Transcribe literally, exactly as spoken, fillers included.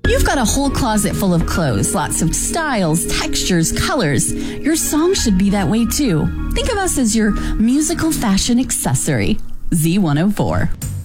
You've got a whole closet full of clothes, lots of styles, textures, colors. Your song should be that way too. Think of us as your musical fashion accessory. Z one oh four.